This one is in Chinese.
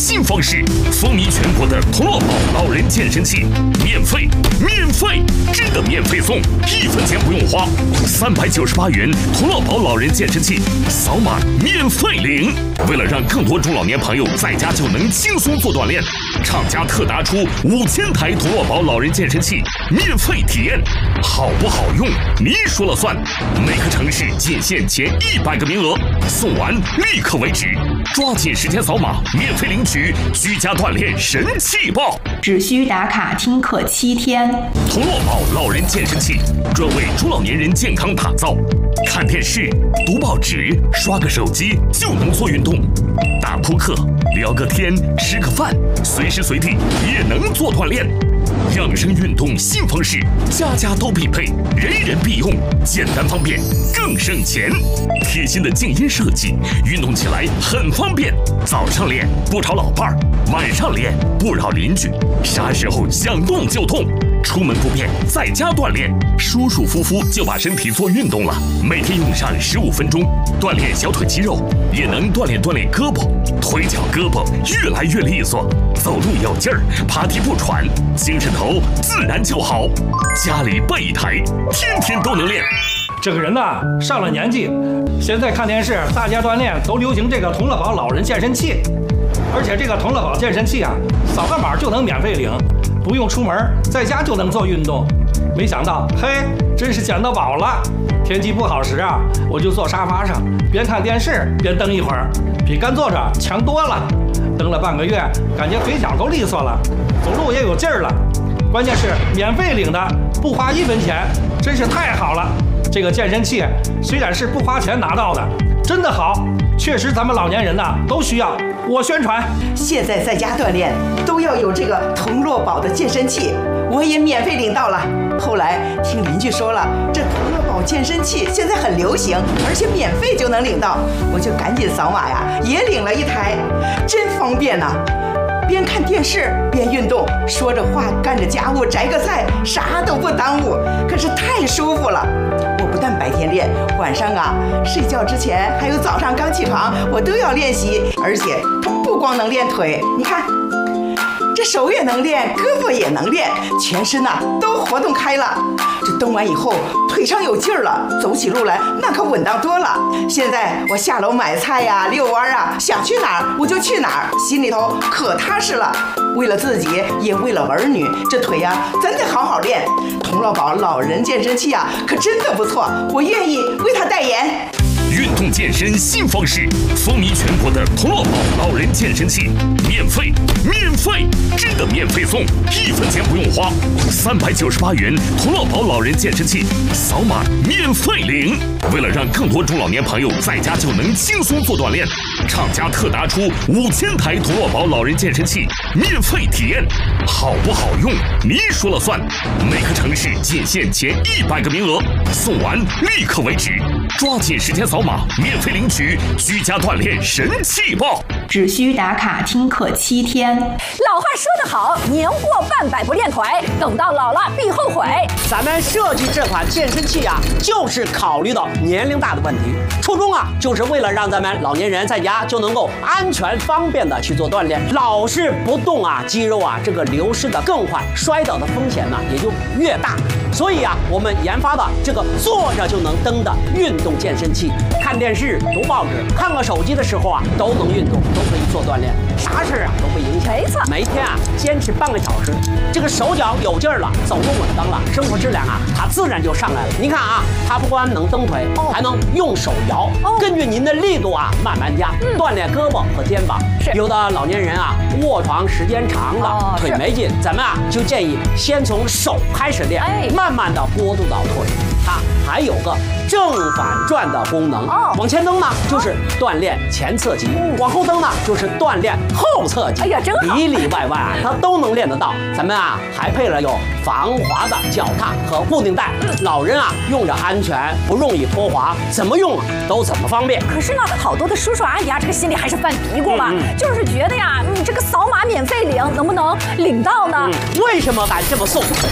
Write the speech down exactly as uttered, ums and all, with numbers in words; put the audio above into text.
新方式，风靡全国的童乐宝老人健身器，免费，免费，真的免费送，一分钱不用花，三百九十八元童乐宝老人健身器，扫码免费领。为了让更多中老年朋友在家就能轻松做锻炼，厂家特拿出五千台童乐宝老人健身器免费体验，好不好用你说了算。每个城市仅限前一百个名额，送完立刻为止，抓紧时间扫码免费领取居家锻炼神器包， 只需打卡听课七天。 童乐宝老人健身器专为中老年人健康打造，看电视、读报纸、刷个手机就能做运动，打扑克、聊个天、吃个饭，随时随地也能做锻炼。养生运动新方式，家家都必备，人人必用，简单方便，更省钱。贴心的静音设计，运动起来很方便。早上练不吵老伴儿，晚上练不扰邻居，啥时候想动就动。出门不便，在家锻炼，舒舒服服就把身体做运动了。每天用上十五分钟，锻炼小腿肌肉，也能锻炼锻炼胳膊、腿脚、胳膊越来越利索，走路有劲儿，爬地不喘，精神头自然就好。家里备一台，天天都能练。 这个人呐，上了年纪，现在看电视，大家锻炼都流行这个童乐宝老人健身器，而且这个童乐宝健身器啊，扫个码就能免费领。不用出门，在家就能做运动。没想到，嘿，真是捡到宝了！天气不好时啊，我就坐沙发上，边看电视边蹬一会儿，比干坐着强多了。蹬了半个月，感觉腿脚都利索了，走路也有劲儿了。关键是免费领的，不花一分钱，真是太好了。这个健身器虽然是不花钱拿到的，真的好，确实咱们老年人呐都需要。我宣传， 现在在家锻炼都要有这个童乐宝的健身器，我也免费领到了。后来听邻居说了，这童乐宝健身器现在很流行，而且免费就能领到，我就赶紧扫码呀，也领了一台，真方便呐、啊！边看电视边运动，说着话干着家务，摘个菜，啥都不耽误，可是太舒服了。我不但白天练，晚上啊睡觉之前还有早上刚起床，我都要练习，而且不光能练腿，你看这手也能练，胳膊也能练，全身呐都活动开了。这蹬完以后腿上有劲儿了，走起路来那可稳当多了。现在我下楼买菜呀、遛弯啊，想去哪儿我就去哪儿，心里头可踏实了。为了自己，也为了儿女，这腿呀真得好好练。童乐宝老人健身器啊，可真的不错，我愿意为他代言。 运动健身新方式，风靡全国的童乐宝老人健身器，免费，免费，真的免费送，一分钱不用花，三百九十八元童乐宝老人健身器，扫码免费领。为了让更多中老年朋友在家就能轻松做锻炼，厂家特拿出五千台童乐宝老人健身器免费体验，好不好用你说了算。每个城市仅限前一百个名额，送完立刻为止，抓紧时间扫码免费领取居家锻炼神器包， 只需打卡听课七天。 老话说得好，年过半百不练腿，等到老了必后悔。 咱们设计这款健身器啊，就是考虑到年龄大的问题，初衷啊，就是为了让咱们老年人在家就能够安全方便的去做锻炼。老是不动啊，肌肉啊这个流失的更快，摔倒的风险呢也就越大。所以啊，我们研发的这个坐着就能蹬的运动健身器，看电视、读报纸、看个手机的时候啊，都能运动，都可以做锻炼，啥事啊都不影响。 没错， 每天啊坚持半个小时，这个手脚有劲儿了，走路稳当了，生活质量啊它自然就上来了。您看啊，它不光能蹬腿，哦、还能用手摇，哦、根据您的力度啊慢慢加，嗯、锻炼胳膊和肩膀。是有的老年人啊卧床时间长了，哦、腿没劲，咱们啊就建议先从手开始练，哎、慢慢的过渡到腿。它还有个正反转的功能，哦、往前蹬呢就是锻炼前侧肌，嗯、往后蹬呢就是锻炼后侧肌。哎呀，真好，里里外外啊它都能练得到。咱们啊还配了有防滑的脚踏和固定带，嗯、老人啊用着安全，不容易脱滑，怎么用啊都怎么方便。 可是呢，好多的叔叔阿姨啊，这个心里还是犯嘀咕嘛，嗯嗯、就是觉得呀，你这个扫码免费领，能不能领到呢？ 嗯、为什么敢这么送？